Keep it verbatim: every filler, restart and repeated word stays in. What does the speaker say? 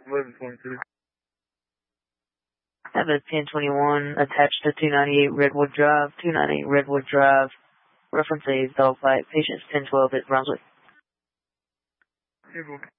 eleven twenty-two. Have a ten twenty-one attached to two ninety-eight Redwood Drive, two ninety-eight Redwood Drive. Reference is dogfight. Patients ten twelve at Brunswick. Hey,